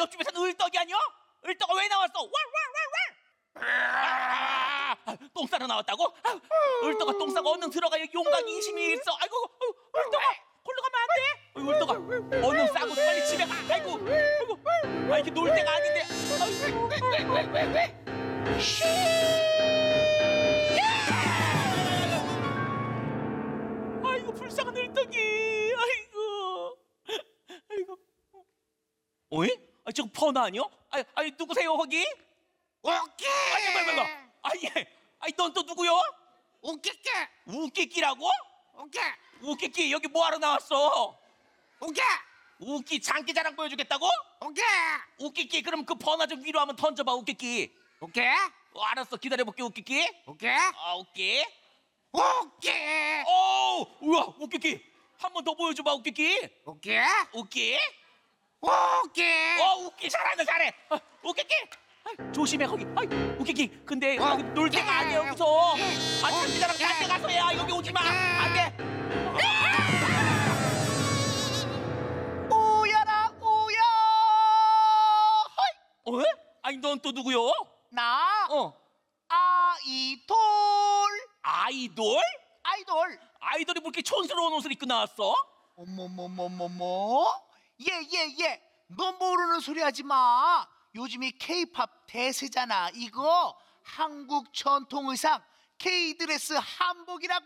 옆집에서는 을떡이 아니야? 을떡아 왜 나왔어? 똥 싸러 나왔다고? 을떡아 똥 싸고 얼른 들어가. 여기 용광이 이심이 있어. 아이고 을떡아 걸로 가면 안 돼. 을떡아 얼른 싸고 빨리 집에 가. 아이고 아 이게 놀 때가 아닌데. 아이고 불쌍한 을떡이. 아이고 어이? 아 저거 번호 아니요? 아니 누구세요 거기? 웃기. 아니 넌 또 누구요? 웃기기. 우끼끼라고? 웃기. 우끼끼 여기 뭐하러 나왔어? 웃기. 우끼 장기자랑 보여주겠다고? 웃기. 우끼끼 그럼 그 번호 좀 위로 한번 던져봐 우끼끼. 웃기. 알았어 기다려볼게 우끼끼. 웃기. 웃끼. 웃기. 우와 우끼끼 한 번 더 보여줘봐 우끼끼. 웃기. 우끼. 웃기. 우끼 잘해. 우끼끼. 조심해 거기. 우끼끼 근데 여기 놀 데가 아니야 여기서. 장기자랑 딴 데 가서 해야 여기 오지 마. 안 돼. 우야라 우야. 어? 아니 넌 또 누구요? 나 아이돌. 아이돌? 아이돌이 뭐 이렇게 촌스러운 옷을 입고 나왔어? 어머머머머머. 예. 너 모르는 소리 하지 마. 요즘이 K-팝 대세잖아. 이거 한국 전통 의상 K-드레스 한복이라고.